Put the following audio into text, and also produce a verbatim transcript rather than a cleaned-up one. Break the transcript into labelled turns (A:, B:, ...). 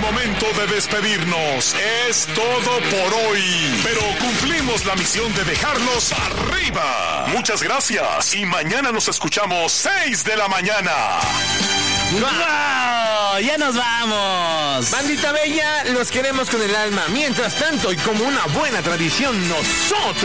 A: momento de despedirnos. Es todo por hoy. Pero cumplimos la misión de dejarlos arriba. Muchas gracias. Y mañana nos escuchamos seis de la mañana.
B: ¡Wow! ¡Ya nos vamos!
C: Bandita bella, los queremos con el alma. Mientras tanto, y como una buena tradición, nosotros